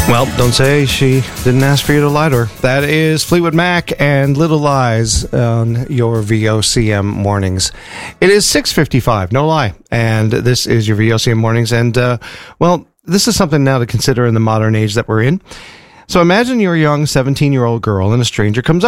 Well, don't say she didn't ask for you to lie to her. That is Fleetwood Mac and Little Lies on your VOCM mornings. It is 6:55, no lie. And this is your VOCM mornings. And, well, this is something now to consider in the modern age that we're in. So imagine you're a young 17-year-old girl and a stranger comes up